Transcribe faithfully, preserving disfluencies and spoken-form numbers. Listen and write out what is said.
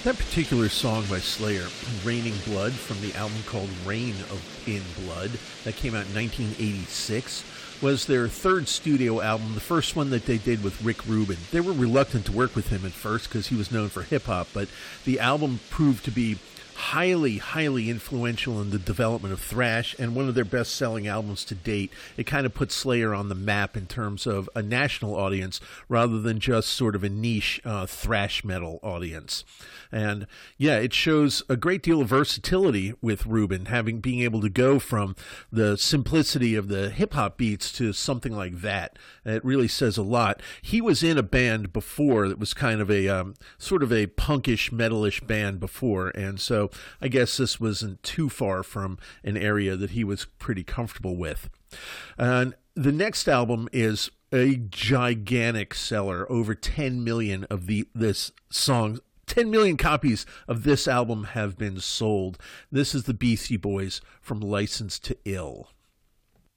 That particular song by Slayer, Raining Blood, from the album called Rain of in Blood, that came out in nineteen eighty-six, was their third studio album, the first one that they did with Rick Rubin. They were reluctant to work with him at first because he was known for hip-hop, but the album proved to be highly, highly influential in the development of thrash and one of their best-selling albums to date. It kind of put Slayer on the map in terms of a national audience rather than just sort of a niche uh, thrash metal audience. And yeah, it shows a great deal of versatility with Rubin, having being able to go from the simplicity of the hip-hop beats to something like that. It really says a lot. He was in a band before that was kind of a um, sort of a punkish, metalish band before, and so I guess this wasn't too far from an area that he was pretty comfortable with. And the next album is a gigantic seller, over ten million of the this song. ten million copies of this album have been sold. This is the Beastie Boys from License to Ill.